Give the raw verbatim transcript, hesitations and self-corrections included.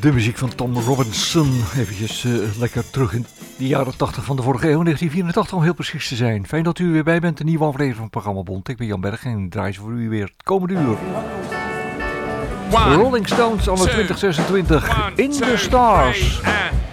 De muziek van Tom Robinson. Eventjes uh, lekker terug in de jaren tachtig van de vorige eeuw, negentien vierentachtig om heel precies te zijn. Fijn dat u weer bij bent, een nieuwe aflevering van het programma Bond. Ik ben Jan Berg en ik draai voor u weer het komende uur. One, Rolling Stones, anno twintig zesentwintig, In the Stars. Three,